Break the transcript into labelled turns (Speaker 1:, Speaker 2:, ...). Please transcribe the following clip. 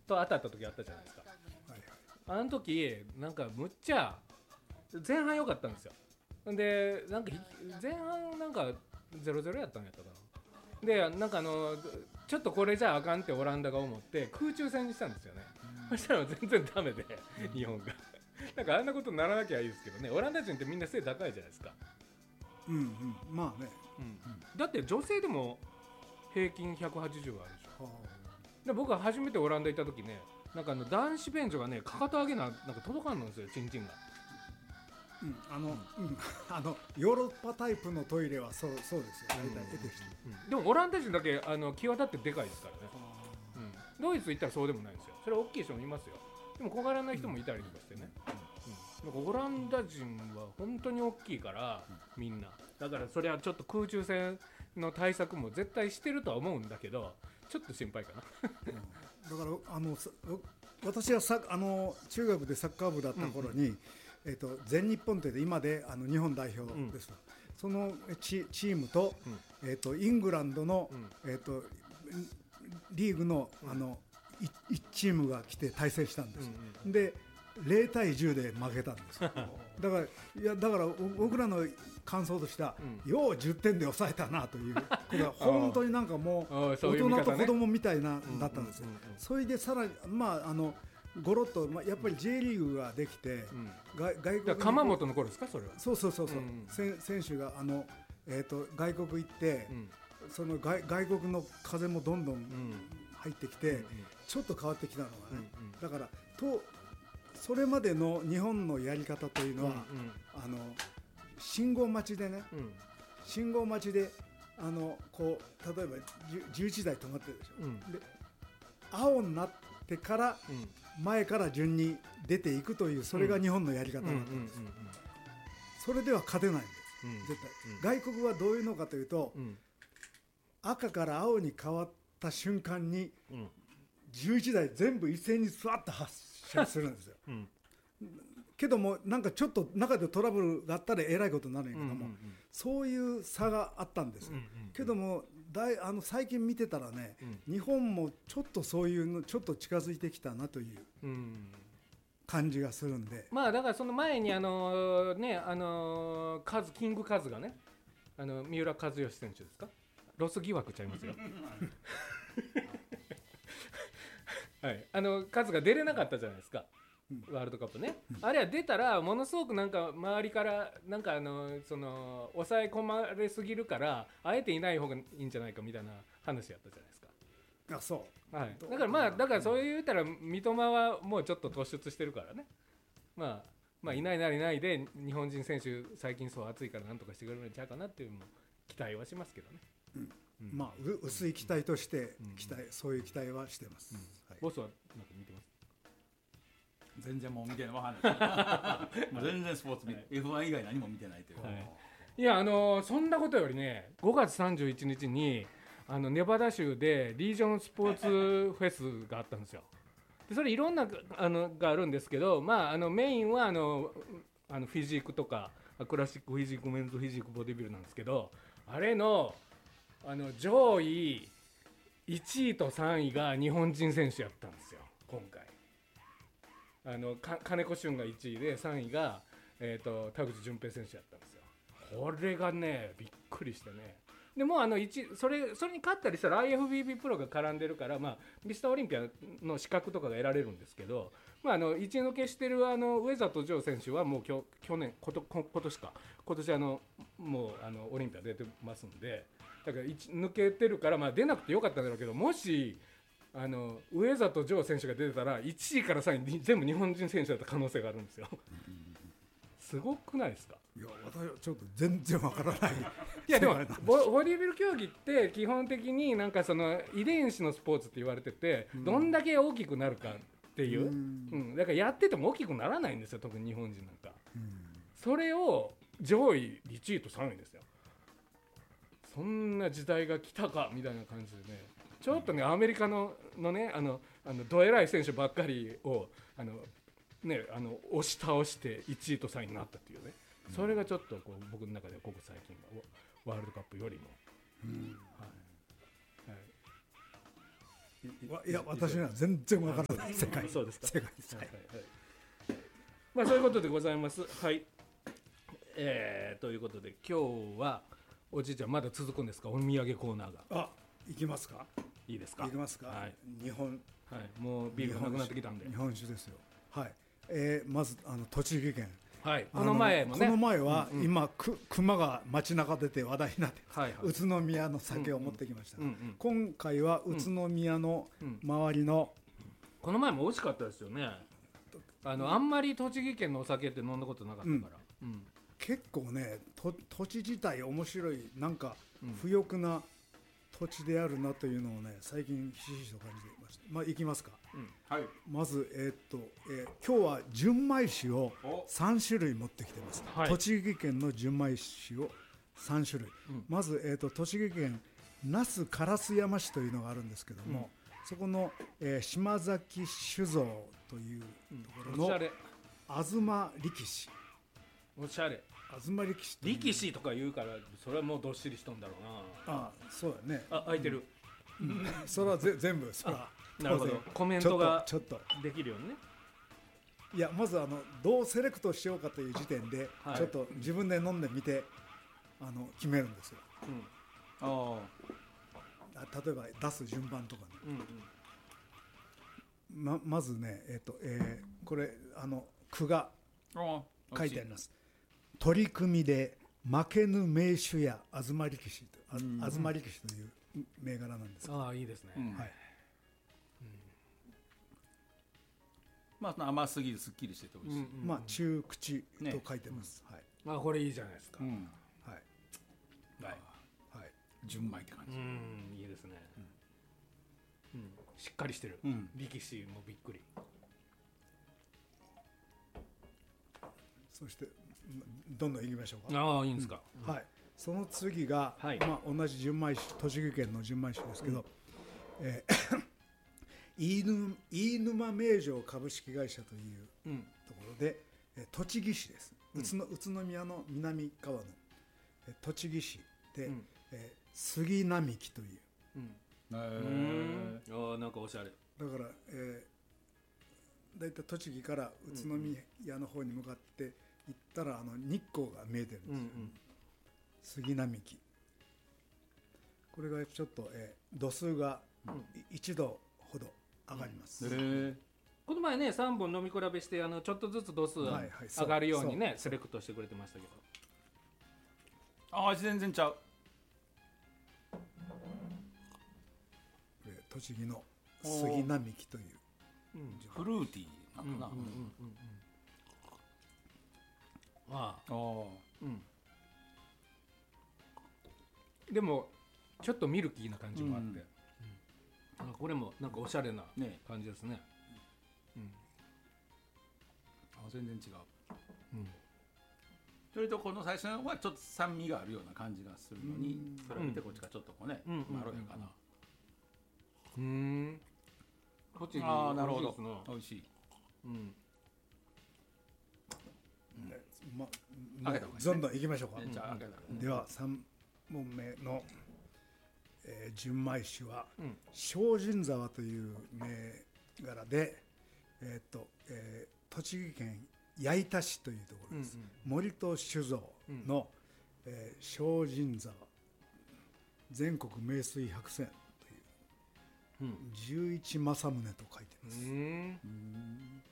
Speaker 1: と当たった時あったじゃないですか、
Speaker 2: はいはい、
Speaker 1: あの時なんかむっちゃ前半良かったんですよ。でなんか前半なんか 0-0 やったんやったかな。でなんかちょっとこれじゃあかんってオランダが思って空中戦にしたんですよね。そしたら全然ダメで日本がなんかあんなことにならなきゃいいですけどね。オランダ人ってみんな背高いじゃないですか。
Speaker 2: うんうん、まあね、
Speaker 1: だって女性でも平均180あるでしょ。で僕は初めてオランダ行った時ね、なんか男子便所がねかかと上げなんか届かんのですよ、チンチンが。
Speaker 2: ヨーロッパタイプのトイレはそうですよ、大体出てきて、
Speaker 1: でもオランダ人だけ際立ってでかいですからね、ドイツ行ったらそうでもないんですよ。それは大きい人もいますよ。でも小柄な人もいたりとかしてね、なんかオランダ人は本当に大きいからみんなだからそれはちょっと空中戦の対策も絶対してるとは思うんだけどちょっと心配かな
Speaker 2: だから私は中学でサッカー部だった頃に、全日本って今で日本代表です、そのチームと、イングランドの、リーグの、1チームが来て対戦したんです、で0対10で負けたんですだから僕らの感想としては、よう10点で抑えたなというこれは本当になんかもう大人と子供みたいなだったんですよ。それでさらにゴロッと、やっぱり J リーグができて、外国
Speaker 1: 鎌本の頃ですかそれは。
Speaker 2: そう、選手が外国行って、その外国の風もどんどん入ってきて、ちょっと変わってきたのがね、だからそれまでの日本のやり方というのは、信号待ちでね、信号待ちでこう例えば11台止まってるでしょ、で青になってから前から順に出ていくという、それが日本のやり方だったんです。それでは勝てないんです、絶対。外国はどういうのかというと、赤から青に変わった瞬間に11台全部一斉にスワッと発射するんですよ、けどもなんかちょっと中でトラブルがあったらえらいことになるんやけども、そういう差があったんです、けども最近見てたらね、日本もちょっとそういうのちょっと近づいてきたなという感じがするんで、
Speaker 1: まあだからその前にキングカズがね、三浦知良選手ですか、ロス疑惑ちゃいますよはい、カズが出れなかったじゃないですか、ワールドカップね、あれは出たらものすごくなんか周りからなんか抑え込まれすぎるからあえていない方がいいんじゃないかみたいな話やったじゃないですか。
Speaker 2: あ、そう、
Speaker 1: はい、だからそう言ったら三笘はもうちょっと突出してるからね、まあいないならいないで日本人選手最近そう熱いからなんとかしてくれるんちゃうかなっていうのも期待はしますけどね、
Speaker 2: 薄い期待としてそういう期待はしてます、
Speaker 1: ボスはなんか見てます？
Speaker 3: 全然もう見てない、わかんないもう全然スポーツ見ない、F1 以外何も見てないという、
Speaker 1: いやそんなことよりね、5月31日にネバダ州でリージョンスポーツフェスがあったんですよ。でそれいろんながあるんですけど、メインはフィジークとかクラシックフィジーク、メンズフィジーク、ボディビルなんですけど、あれの上位1位と3位が日本人選手やったんですよ今回。金子俊が1位で3位が、田口淳平選手やったんですよ。これがねびっくりしてね、でもそれに勝ったりしたら IFBB プロが絡んでるから、ミスターオリンピアの資格とかが得られるんですけど、一抜けしてる上里城選手はもう去年今年もうオリンピア出てますんで、だから抜けてるから、出なくてよかったんだろうけど、もし上里城選手が出てたら1位から3位全部日本人選手だった可能性があるんですよ。すごくないですか？
Speaker 2: いや、私はちょっと全然わからない
Speaker 1: いやでもボディビル競技って基本的になんかその遺伝子のスポーツって言われてて、どんだけ大きくなるかっていう、だからやってても大きくならないんですよ、特に日本人なんか。それを上位1位と3位ですよ。そんな時代が来たかみたいな感じでね、ちょっとねアメリカのねどえらい選手ばっかりを押し倒して1位と3位になったっていうね、それがちょっと僕の中ではここ最近はワールドカップよりも、
Speaker 2: いや私には全然わからない。世界
Speaker 1: そうですか。
Speaker 2: 世界です。
Speaker 1: はいはいはい。まあそういうことでございます。はい。ということで今日はおじいちゃんまだ続くんですか、お土産コーナーが。
Speaker 2: あ、行きますか。
Speaker 1: いいですか。
Speaker 2: 行きますか。
Speaker 1: はい。
Speaker 2: 日本。
Speaker 1: はい。もうビールがなくなってきたんで。
Speaker 2: 日本酒ですよ。はい。まず栃木県。
Speaker 1: はい。この前もね。
Speaker 2: この前は今熊が街中出て話題になって、
Speaker 1: はいはい、
Speaker 2: 宇都宮の酒を持ってきました。今回は宇都宮の周りの、
Speaker 1: この前も美味しかったですよね。あんまり栃木県のお酒って飲んだことなかったから。
Speaker 2: 結構ね、土地自体面白い、なんか不欲な土地であるなというのをね、最近ひしひしと感じていました。まあ行きますか。
Speaker 3: はい。
Speaker 2: まず今日は純米酒を3種類持ってきてます。はい、栃木県の純米酒を3種類。まず栃木県那須烏山市というのがあるんですけども、そこの島崎酒造というところの東力士。
Speaker 1: おしゃれ。
Speaker 2: 東力士。
Speaker 1: 力士とか言うから、それはもうどっしりしとんだろうな。
Speaker 2: あ、そうだね。
Speaker 1: あ、開いてる。
Speaker 2: それは全部それは。
Speaker 1: なるほど。コメントがちょっとできるようにね。
Speaker 2: いや、まずどうセレクトしようかという時点で、ちょっと自分で飲んでみて決めるんですよ。例えば出す順番とかね。まずね、これ句が書いてあります。取り組みで負けぬ名手や東力士という銘柄なんです。
Speaker 1: ああ、いいですね。はい。
Speaker 3: まあ甘すぎるすっきりしてて美味しい。
Speaker 2: まあ中口と書いてます。はい。
Speaker 1: まあこれいいじゃないですか。
Speaker 2: はい。
Speaker 3: はい。純米って感じ。
Speaker 1: いいですね。しっかりしてる。力士もびっくり。
Speaker 2: そしてどんどんいきましょうか。
Speaker 1: ああ、いいんですか。
Speaker 2: はい。その次がまあ同じ純米酒、栃木県の純米酒ですけど、飯沼名城株式会社というところで栃木市です。宇都宮の南側の栃木市で杉並木という。
Speaker 1: ああ、なんかおしゃれ。
Speaker 2: だからだいたい栃木から宇都宮の方に向かって行ったら日光が見えてるんですよ。杉並木。これがちょっと度数が1度ほど上がります。
Speaker 1: この前ね3本飲み比べしてちょっとずつ度数上がるようにねセレクトしてくれてましたけど。
Speaker 3: ああ、全然ちゃう。
Speaker 2: 栃木の杉並木という
Speaker 3: フルーティーなのか
Speaker 1: な。でもちょっとミルキーな感じもあって、これもなんかおしゃれな感じですね。
Speaker 3: 全然違う。それとこの最初のはちょっと酸味があるような感じがするのに、それを見てこっちがちょっとこうね、まろやかな。
Speaker 1: 栃木、
Speaker 3: ああ、なるほど、美味しい。
Speaker 2: どんどんいきましょうか。では3問目の純米酒は精進沢という銘柄で栃木県矢板市というところです。森戸酒造の精進沢全国名水百選という11正宗と書いてます。